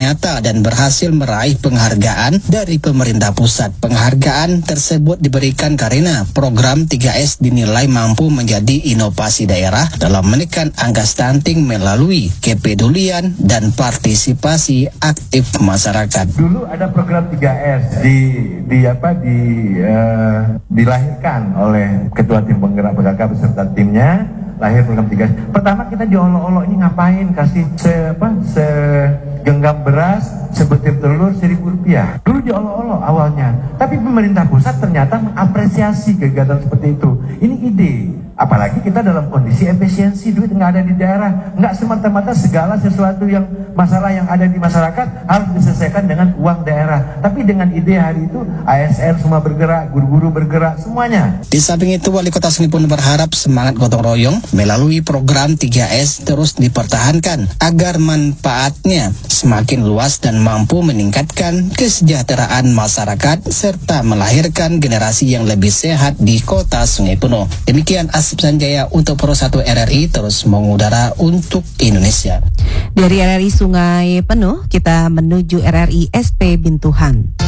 nyata dan berhasil meraih penghargaan dari pemerintah pusat. Penghargaan tersebut diberikan karena program 3S dinilai mampu menjadi inovasi daerah dalam menekan angka stunting melalui kepedulian dan partisipasi aktif masyarakat. Dulu ada program 3S dilahirkan oleh Ketua Tim Penggerak PKK beserta timnya, lahir program 3S. Pertama kita diolok-olok, ini ngapain kasih segenggam beras, sebutir telur, Rp1.000. Dulu diolok-olok awalnya, tapi pemerintah pusat ternyata mengapresiasi kegiatan seperti itu. Ini ide. Apalagi kita dalam kondisi efisiensi, duit nggak ada di daerah, nggak semata-mata segala sesuatu yang masalah yang ada di masyarakat harus diselesaikan dengan uang daerah. Tapi dengan ide hari itu ASN semua bergerak, guru-guru bergerak, semuanya. Di samping itu, Wali Kota Seni pun berharap semangat gotong royong melalui program 3S terus dipertahankan agar manfaatnya semakin luas dan mampu meningkatkan kesejahteraan masyarakat serta melahirkan generasi yang lebih sehat di Kota Sungai Penuh. Demikian Asep Sanjaya untuk Pro 1 RRI terus mengudara untuk Indonesia. Dari RRI Sungai Penuh kita menuju RRI SP Bintuhan.